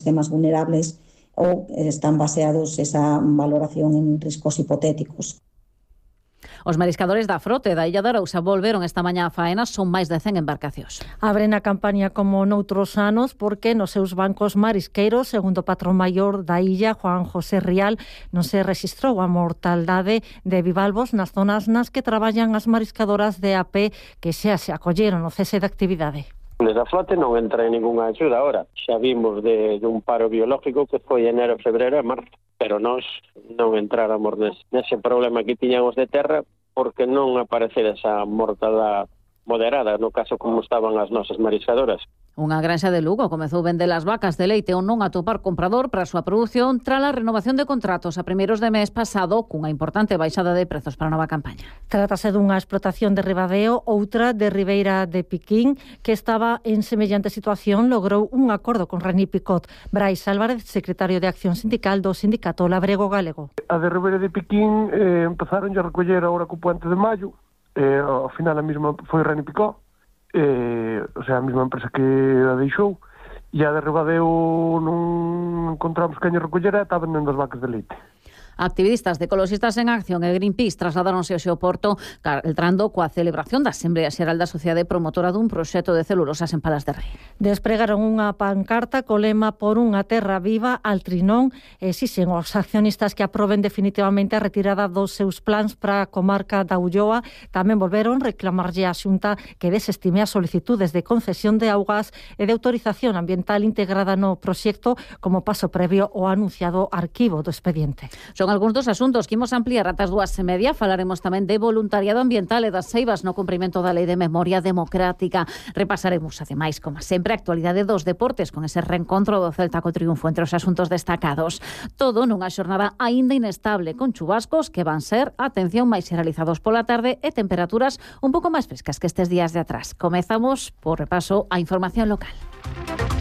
ecosistemas vulnerables ou están baseados esa valoración en riscos hipotéticos. Os mariscadores da frote da Illa de Arousa volveron esta mañá a faena, son máis de 100 embarcacións. Abren a campaña como noutros anos porque nos seus bancos marisqueiros, segundo o patrón maior da illa, Juan José Rial, non se rexistrou a mortaldade de bivalvos nas zonas nas que traballan as mariscadoras de AP que xa se acolleron o cese de actividade. Desde a flote non entra en ninguna axuda ahora. Xa vimos de un paro biológico que foi enero, febreiro e marzo. Pero nós non entráramos nese problema que tiñamos de terra porque non aparecera esa mortandade moderada, no caso como estaban as nosas mariscadoras. Unha granxa de Lugo comezou a vender as vacas de leite ou non atopar comprador para a súa produción tras a renovación de contratos a primeiros de mes pasado cunha importante baixada de prezos para a nova campaña. Trátase dunha explotación de Ribadeo, outra de Ribeira de Piquín, que estaba en semellante situación, logrou un acordo con Reni Picot. Brais Álvarez, secretario de Acción Sindical do Sindicato Labrego Galego. A de Ribeira de Piquín empezaron a recoller agora co puente de maio, ao final a mesma foi Reni Picot, o sea, a mesma empresa que a deixou, e a de Ribadeo non encontramos quen a recoller e está vendendo as vacas de leite. Activistas de Ecoloxistas en Acción e Greenpeace trasladaronse ao Xeoporto entrando coa celebración da Asamblea Xeral da Sociedade Promotora dun proxecto de celulosas en Palas de Rei. Despregaron unha pancarta co lema por unha terra viva al Trinón e exixen aos accionistas que aproben definitivamente a retirada dos seus plans para a comarca da Ulloa. Tamén volveron reclamarlle á Xunta que desestime as solicitudes de concesión de augas e de autorización ambiental integrada no proxecto como paso previo ao anunciado arquivo do expediente. Son algúns dos asuntos que imos ampliar ata as 2:30. Falaremos tamén de voluntariado ambiental e das seivas no cumprimento da Lei de Memoria Democrática. Repasaremos, ademais, como sempre, a actualidade dos deportes con ese reencontro do Celta co triunfo entre os asuntos destacados. Todo nunha xornada aínda inestable, con chubascos que van ser, atención, máis xeralizados pola tarde e temperaturas un pouco máis frescas que estes días de atrás. Comezamos por repaso a información local.